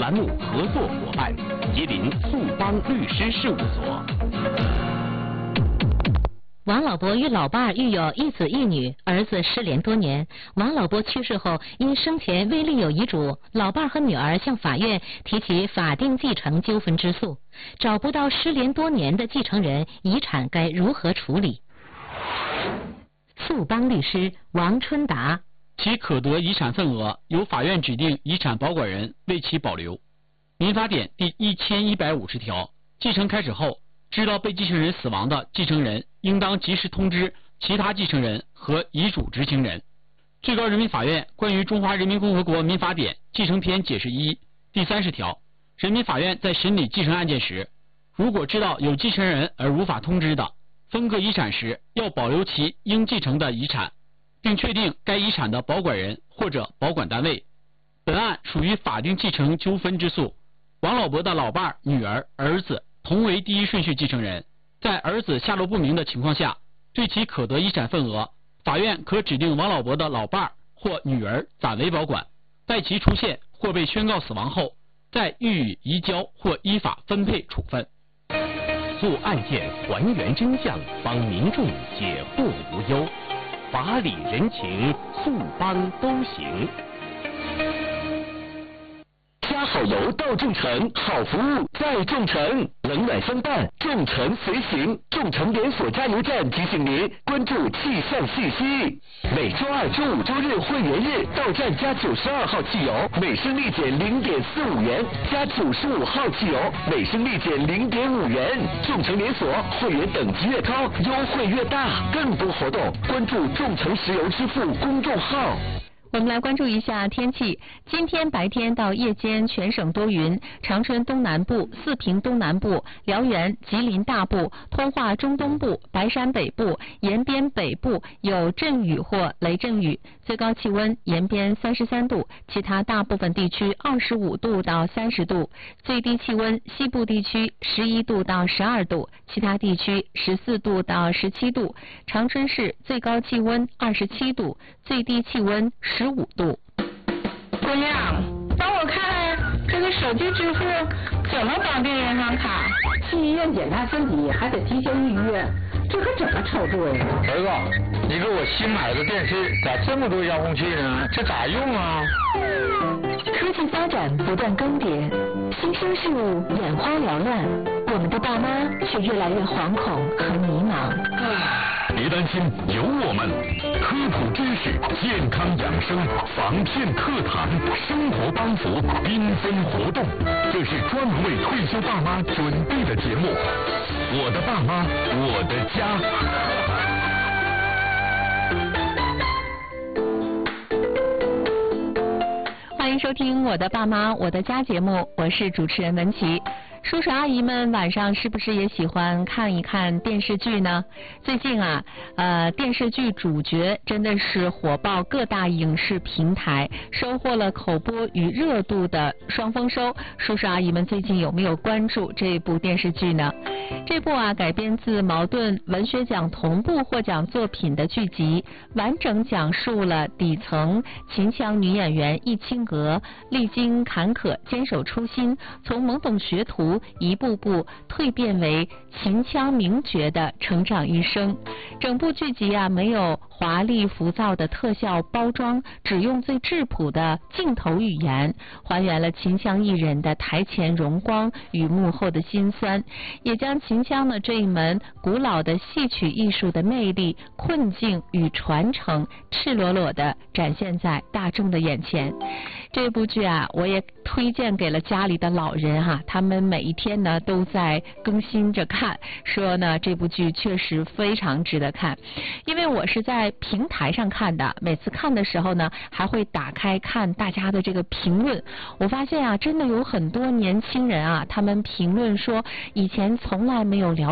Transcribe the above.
栏目合作伙伴：吉林速邦律师事务所。 王老伯与老伴儿育有一子一女，儿子失联多年。王老伯去世后，因生前未立有遗嘱，老伴儿和女儿向法院提起法定继承纠纷之诉，找不到失联多年的继承人，遗产该如何处理？速邦律师王春达， 其可得遗产份额由法院指定遗产保管人为其保留。民法典第1150条，继承开始后，知道被继承人死亡的继承人应当及时通知其他继承人和遗嘱执行人。最高人民法院关于中华人民共和国民法典继承篇解释1第30条，人民法院在审理继承案件时，如果知道有继承人而无法通知的，分割遗产时要保留其应继承的遗产，并确定该遗产的保管人或者保管单位。本案属于法定继承纠纷之诉，王老伯的老伴、女儿、儿子同为第一顺序继承人，在儿子下落不明的情况下，对其可得遗产份额，法院可指定王老伯的老伴或女儿暂为保管，待其出现或被宣告死亡后，再予以移交或依法分配处分。 诉案件还原真相，帮民众解惑无忧，法理人情，速邦都行。加好油到众诚，好服务在众诚，冷暖相伴，众诚随行。众诚连锁加油站提醒您关注气象信息。每周二、周五、周日会员日到站加92号汽油，每升立减0.45元；加95号汽油，每升立减0.5元。众诚连锁会员等级越高，优惠越大。更多活动关注众诚石油支付公众号。 我们来关注一下天气。今天白天到夜间全省多云，长春东南部、四平东南部、辽源、吉林大部、通化中东部、白山北部、延边北部有阵雨或雷阵雨，最高气温延边33度，其他大部分地区25度到30度，最低气温西部地区11度到12度，其他地区14度到17度。长春市最高气温27度，最低气温15度。 姑娘，帮我看这个手机支付怎么绑定银行卡？ 去医院检查身体还得提前预约，这可怎么操作呀？ 儿子，你给我新买的电视咋这么多遥控器呢？这咋用啊？ 科技发展不断更迭，新生事物眼花缭乱，我们的爸妈却越来越惶恐和迷茫。 别担心，有我们，科普知识、健康养生、防骗课堂、生活帮扶、缤纷活动，这是专门为退休爸妈准备的节目。我的爸妈，我的家。 欢迎收听我的爸妈我的家节目，我是主持人文琪。叔叔阿姨们晚上是不是也喜欢看一看电视剧呢？最近啊，电视剧主角真的是火爆各大影视平台，收获了口播与热度的双丰收。叔叔阿姨们最近有没有关注这部电视剧呢？这部改编自茅盾文学奖同步获奖作品的剧集，完整讲述了底层秦腔女演员易清娥历经坎坷，坚守初心，从懵懂学徒一步步蜕变为秦腔名角的成长一生。整部剧集没有华丽浮躁的特效包装，只用最质朴的镜头语言，还原了秦腔艺人的台前荣光与幕后的辛酸，也将秦腔的这一门古老的戏曲艺术的魅力、困境与传承赤裸裸地展现在大众的眼前。这部剧我也推荐给了家里的老人他们每一天呢都在更新着看，说呢这部剧确实非常值得看。因为我是在平台上看的，每次看的时候呢还会打开看大家的这个评论，我发现真的有很多年轻人他们评论说以前从来没有了